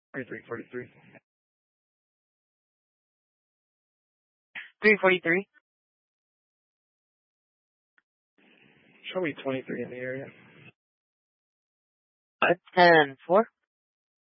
343. 343. Show me 23 in the area. 10-4.